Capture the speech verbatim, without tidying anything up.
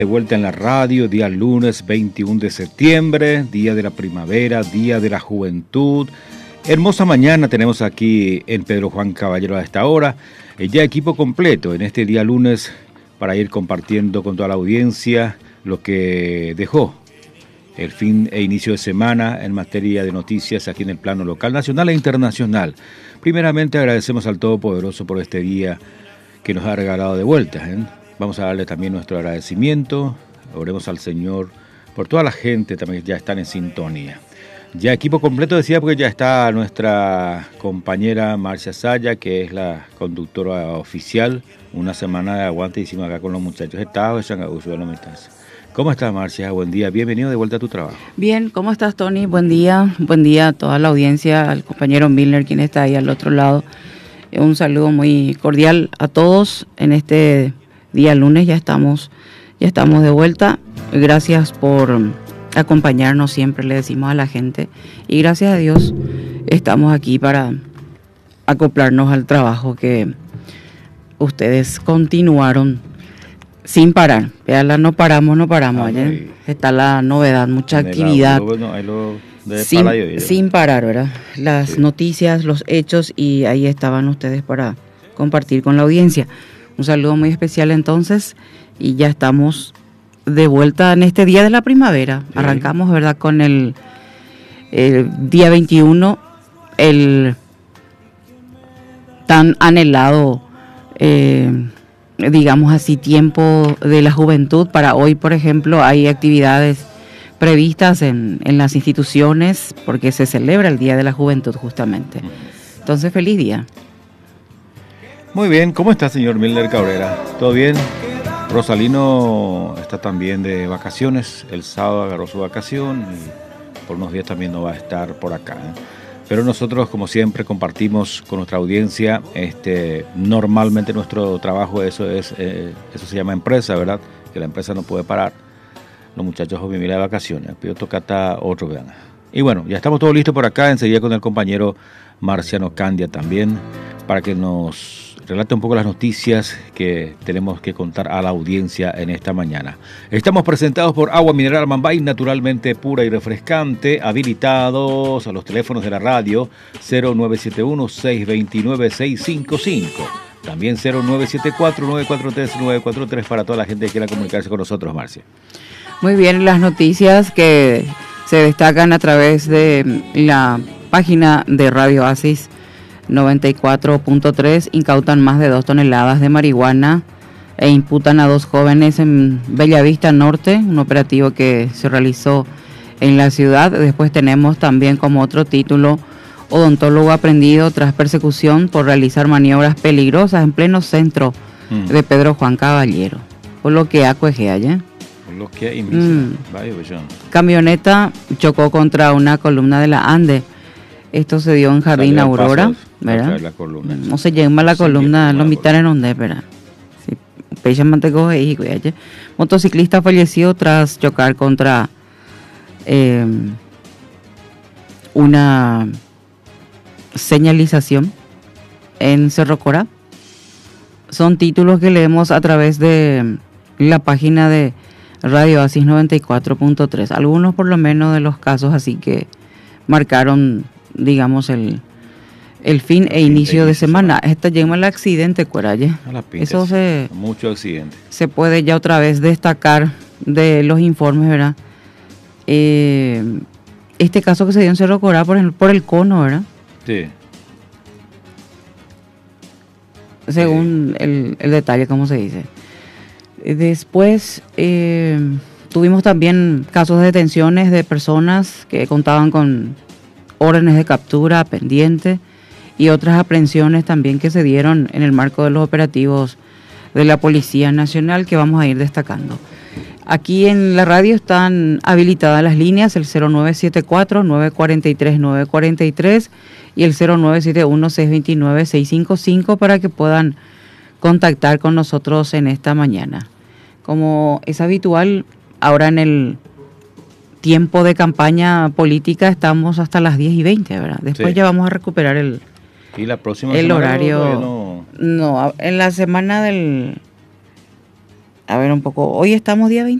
De vuelta en la radio, día lunes veintiuno de septiembre, día de la primavera, día de la juventud. Hermosa mañana tenemos aquí en Pedro Juan Caballero a esta hora. Ya equipo completo en este día lunes para ir compartiendo con toda la audiencia lo que dejó el fin e inicio de semana en materia de noticias aquí en el plano local, nacional e internacional. Primeramente agradecemos al Todopoderoso por este día que nos ha regalado de vuelta, ¿eh? Vamos a darle también nuestro agradecimiento, oremos al Señor por toda la gente también que ya están en sintonía. Ya equipo completo decía porque ya está nuestra compañera Marcia Saya, que es la conductora oficial. Una semana de aguante hicimos acá con los muchachos. ¿Cómo estás, Marcia? Buen día, bienvenido de vuelta a tu trabajo. Bien, ¿cómo estás, Tony? Buen día, buen día a toda la audiencia, al compañero Milner, quien está ahí al otro lado. Un saludo muy cordial a todos en este día lunes, ya estamos, ya estamos de vuelta. Gracias por acompañarnos siempre, le decimos a la gente. Y gracias a Dios estamos aquí para acoplarnos al trabajo que ustedes continuaron sin parar. Veanla, no paramos, no paramos. Ah, no, está la novedad, mucha actividad. Lo, bueno, ahí lo sin, yo, sin parar, ¿verdad? Las sí. noticias, los hechos, y ahí estaban ustedes para compartir con la audiencia. Un saludo muy especial entonces, y ya estamos de vuelta en este día de la primavera. Sí. Arrancamos, ¿verdad?, con el, el día veintiuno, el tan anhelado, eh, digamos así, tiempo de la juventud. Para hoy, por ejemplo, hay actividades previstas en, en las instituciones porque se celebra el Día de la Juventud justamente. Entonces, feliz día. Muy bien, ¿cómo está, señor Milner Cabrera? ¿Todo bien? Rosalino está también de vacaciones, el sábado agarró su vacación y por unos días también no va a estar por acá, ¿eh? Pero nosotros, como siempre, compartimos con nuestra audiencia. Este, normalmente nuestro trabajo, eso es, eh, eso se llama empresa, ¿verdad? Que la empresa no puede parar. Los muchachos viven de vacaciones, pero toca hasta otro, vean. Y bueno, ya estamos todos listos por acá, enseguida con el compañero Marciano Candia también, para que nos relate un poco las noticias que tenemos que contar a la audiencia en esta mañana. Estamos presentados por Agua Mineral Mambay, naturalmente pura y refrescante, habilitados a los teléfonos de la radio cero nueve siete uno, seis dos nueve, seis cinco cinco. También cero nueve siete cuatro, nueve cuatro tres, nueve cuatro tres para toda la gente que quiera comunicarse con nosotros, Marcia. Muy bien, las noticias que se destacan a través de la página de Radio Oasis noventa y cuatro punto tres, incautan más de dos toneladas de marihuana e imputan a dos jóvenes en Bellavista Norte, un operativo que se realizó en la ciudad. Después tenemos también como otro título, odontólogo aprendido tras persecución por realizar maniobras peligrosas en pleno centro mm. de Pedro Juan Caballero. Por lo que acuejea ya. Por lo que mm. Camioneta chocó contra una columna de la Ande. Esto se dio en Jardín Aurora, ¿verdad? La columna. No se llama la columna, lo mitad en donde, ¿verdad? Sí, pecha manteco y motociclista falleció tras chocar contra eh, una señalización en Cerro Corá. Son títulos que leemos a través de la página de Radio Oasis noventa y cuatro punto tres. Algunos por lo menos de los casos así que marcaron, digamos, el, el fin e inicio de semana. Esta llama el accidente, Cueraye. Eso se... Mucho accidente. Se puede ya otra vez destacar de los informes, ¿verdad? Eh, este caso que se dio en Cerro Corá por el, por el cono, ¿verdad? Sí. Según sí. El, el detalle, ¿cómo se dice? Después eh, tuvimos también casos de detenciones de personas que contaban con órdenes de captura pendientes y otras aprehensiones también que se dieron en el marco de los operativos de la Policía Nacional que vamos a ir destacando. Aquí en la radio están habilitadas las líneas, el cero nueve siete cuatro, nueve cuatro tres, nueve cuatro tres y el cero nueve siete uno, seis dos nueve, seis cinco cinco para que puedan contactar con nosotros en esta mañana. Como es habitual, ahora en el tiempo de campaña política estamos hasta las diez y veinte, ¿verdad? Después sí. Ya vamos a recuperar el, ¿Y la próxima el semana horario. No, no, en la semana del... A ver un poco, hoy estamos día veinte.